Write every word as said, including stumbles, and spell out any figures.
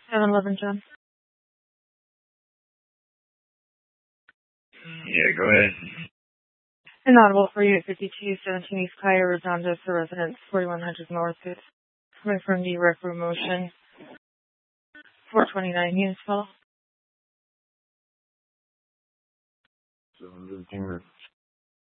seven eleven John. Yeah, go ahead. Inaudible for you at fifty-two seventeen East Cayo Redondo, for residence forty-one hundred North. It's coming from the referee motion. four twenty-nine units, follow. So I'm looking